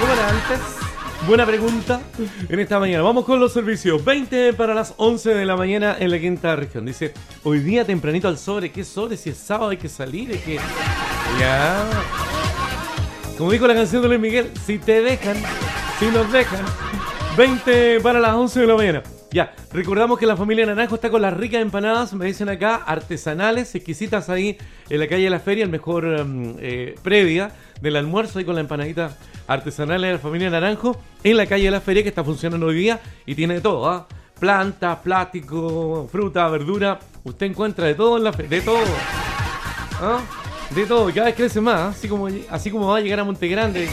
¿Cómo era antes? Buena pregunta en esta mañana. Vamos con los servicios. 20 para las 11 de la mañana en la quinta región. Dice, hoy día tempranito al sobre. ¿Qué sobre? Si es sábado hay que salir, hay que... Ya. Como dijo la canción de Luis Miguel, si te dejan, si nos dejan. 20 para las 11 de la mañana. Ya, recordamos que la familia Naranjo está con las ricas empanadas, me dicen acá, artesanales, exquisitas ahí en la calle de la feria, el mejor previa del almuerzo ahí con la empanadita artesanal de la familia Naranjo en la calle de la feria que está funcionando hoy día y tiene de todo, ¿ah? Plantas, plástico, fruta, verdura, usted encuentra de todo en la feria, de todo, ¿ah? De todo, y cada vez crece más, ¿eh? así como va a llegar a Montegrande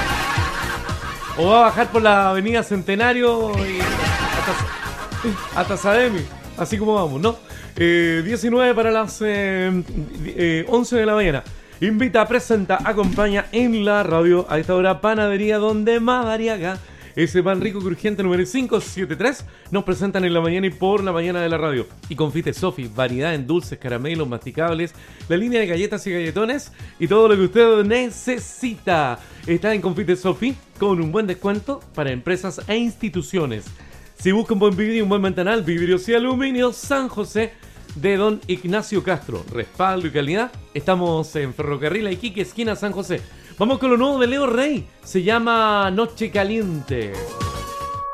o va a bajar por la avenida Centenario y hasta Sademi, así como vamos, ¿no? 19 para las 11 de la mañana. Invita, presenta, acompaña en la radio a esta hora Panadería Donde Madariaga. Ese pan rico crujiente número 573 nos presentan en la mañana y por la mañana de la radio. Y Confite Sofi, variedad en dulces, caramelos, masticables, la línea de galletas y galletones y todo lo que usted necesita. Está en Confite Sofi con un buen descuento para empresas e instituciones. Si busca un buen vidrio y un buen ventanal, Vidrios y Aluminio San José de Don Ignacio Castro. Respaldo y calidad. Estamos en Ferrocarril Iquique, esquina San José. Vamos con lo nuevo de Leo Rey. Se llama Noche Caliente.